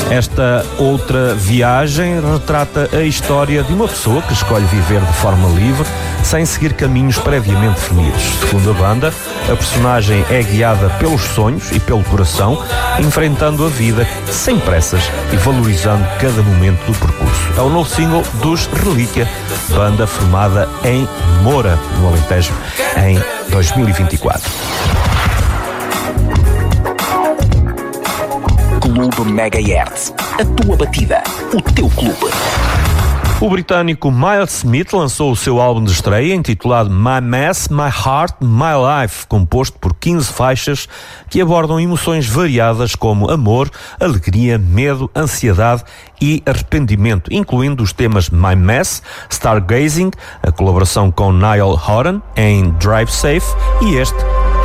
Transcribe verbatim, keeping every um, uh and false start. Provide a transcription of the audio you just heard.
Esta outra viagem retrata a história de uma pessoa que escolhe viver de forma livre, sem seguir caminhos previamente definidos. Segundo a banda, a personagem é guiada pelos sonhos e pelo coração, enfrentando a vida sem pressas e valorizando cada momento do percurso. É o novo single dos Relíquia, banda formada em Moura, no Alentejo, em dois mil e vinte e quatro. Clube Megahertz, a tua batida, o teu clube. O britânico Miles Smith lançou o seu álbum de estreia intitulado My Mess, My Heart, My Life, composto por quinze faixas que abordam emoções variadas como amor, alegria, medo, ansiedade e arrependimento, incluindo os temas My Mess, Stargazing, a colaboração com Niall Horan em Drive Safe e este